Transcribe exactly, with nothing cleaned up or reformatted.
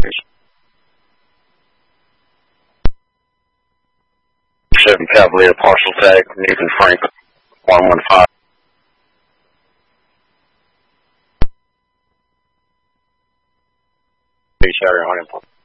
Chevy Cavalier, partial tag, Nathan Frank, one one five. Charlie on